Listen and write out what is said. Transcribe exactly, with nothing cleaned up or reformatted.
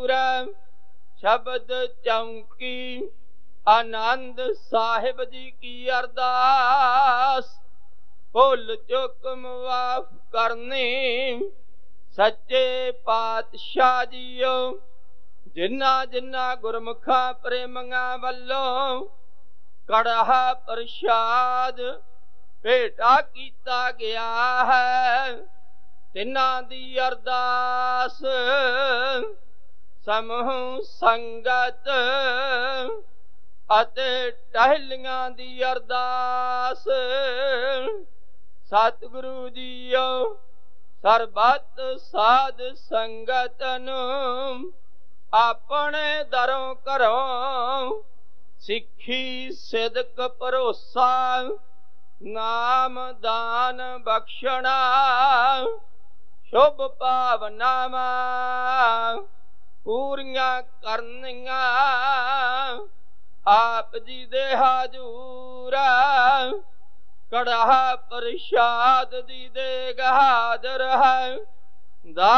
ਹਜੂਰ ਸ਼ਬਦ ਚੌਂਕੀ ਆਨੰਦ ਸਾਹਿਬ ਜੀ ਕੀ ਅਰਦਾਸ। ਭੁੱਲ ਚੁੱਕ ਮਾਫ ਕਰਨੀ ਸੱਚੇ ਪਾਤਸ਼ਾਹ ਜੀਓ। ਜਿਨ੍ਹਾਂ ਜਿਨ੍ਹਾਂ ਗੁਰਮੁਖਾਂ ਪ੍ਰੇਮੀਆਂ ਵੱਲੋਂ ਕੜਾਹ ਪ੍ਰਸ਼ਾਦ ਭੇਟਾ ਕੀਤਾ ਗਿਆ ਹੈ, ਤਿਨਾਂ ਦੀ ਅਰਦਾਸ ਸਮੂਹ ਸੰਗਤ ਅਤੇ ਟਹਿਲੀਆਂ ਦੀ ਅਰਦਾਸ। ਸਤਿਗੁਰੂ ਜੀਓ ਸਰਬੱਤ ਸਾਧ ਸੰਗਤ ਨੂੰ ਆਪਣੇ ਦਰੋਂ ਘਰੋਂ ਸਿੱਖੀ ਸਿਦਕ ਭਰੋਸਾ ਨਾਮ ਦਾਨ ਬਖਸ਼ਣਾ ਸ਼ੁਭ ਭਾਵਨਾਵਾਂ ਪੂਰੀਆਂ ਕਰਨੀਆਂ। ਆਪ ਜੀ ਦੇ ਹਜੂਰ ਕੜਾਹ ਪ੍ਰਸ਼ਾਦ ਦੀ ਦੇਗ ਹਾਜ਼ਰ ਹੈ।